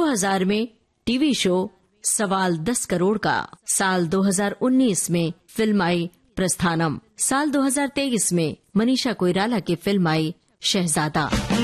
2000 में TV show सवाल 10 करोड़ का। साल 2019 में फिल्म आई प्रस्थानम। साल 2023 में मनीषा कोइराला की फिल्म आई शहजादा।